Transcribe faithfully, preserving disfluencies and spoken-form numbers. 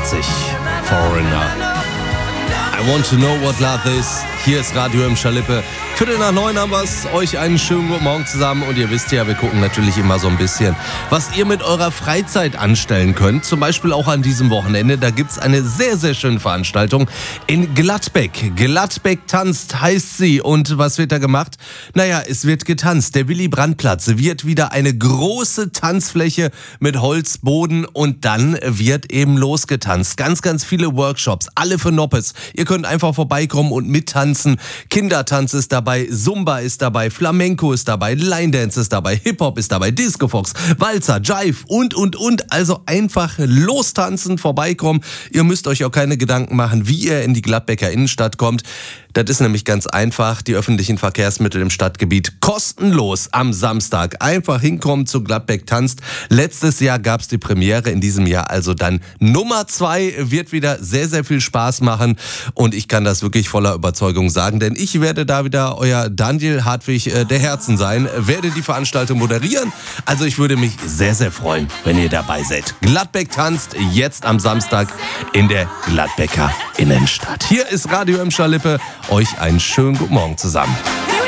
neunundachtzig. Foreigner. I want to know what love is. Hier ist Radio im Schalippe. Viertel nach neun haben wir's. Euch einen schönen guten Morgen zusammen. Und ihr wisst ja, wir gucken natürlich immer so ein bisschen, was ihr mit eurer Freizeit anstellen könnt. Zum Beispiel auch an diesem Wochenende. Da gibt's eine sehr, sehr schöne Veranstaltung in Gladbeck. Gladbeck tanzt heißt sie. Und was wird da gemacht? Naja, es wird getanzt. Der Willy-Brandt-Platz wird wieder eine große Tanzfläche mit Holzboden. Und dann wird eben losgetanzt. Ganz, ganz viele Workshops. Alle für Noppes. Ihr könnt einfach vorbeikommen und mittanzen. Kindertanz ist dabei, Zumba ist dabei, Flamenco ist dabei, Line Dance ist dabei, Hip-Hop ist dabei, Disco Fox, Walzer, Jive und, und, und. Also einfach lostanzen, vorbeikommen. Ihr müsst euch auch keine Gedanken machen, wie ihr in die Gladbecker Innenstadt kommt. Das ist nämlich ganz einfach. Die öffentlichen Verkehrsmittel im Stadtgebiet kostenlos am Samstag. Einfach hinkommen zu Gladbeck tanzt. Letztes Jahr gab es die Premiere, in diesem Jahr also dann Nummer zwei. Wird wieder sehr, sehr viel Spaß machen. Und ich kann das wirklich voller Überzeugung sagen, denn ich werde da wieder euer Daniel Hartwig äh, der Herzen sein, werde die Veranstaltung moderieren. Also ich würde mich sehr, sehr freuen, wenn ihr dabei seid. Gladbeck tanzt jetzt am Samstag in der Gladbecker Innenstadt. Hier ist Radio im Schalippe. Euch einen schönen guten Morgen zusammen.